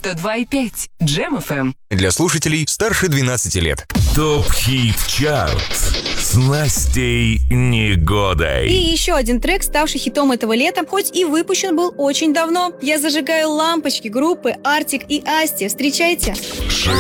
102,5 Джем ФМ. Для слушателей старше 12 лет. ТОП-хит-чарт с Настей Негодой. И еще один трек, ставший хитом этого лета, хоть и выпущен был очень давно. Я зажигаю лампочки группы Артик и Асти. Встречайте.